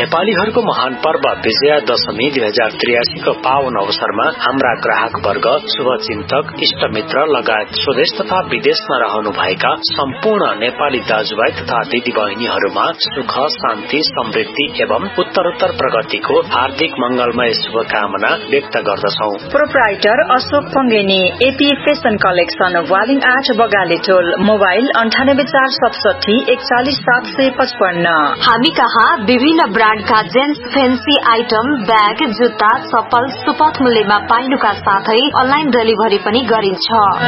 नेपालीहरूको महान पर्व विजयादशमी 2083 को पावन अवसरमा हाम्रा ग्राहक वर्ग, शुभचिन्तक, इष्टमित्र लगायत स्वदेश तथा विदेशमा रहनुभएका सम्पूर्ण नेपाली दाजुभाइ तथा दिदी बहिनीहरूमा सुख, शान्ति, समृद्धि एवं उत्तरोत्तर प्रगतिको हार्दिक मंगलमय शुभकामना व्यक्त गर्दछौ। Proprietor Ashok Pangeni, AP fashion collection, Waling 8 Bagale टोल, मोबाइल 9846 41755। हामी कहाँ विभिन्न ब्रान्डका जेन्ट्स फेन्सी आइटम, ब्याग, जुत्ता, चप्पल सुपथ मूल्यमा पाइनुका साथै अनलाइन डेलिभरी पनि गरिन्छ।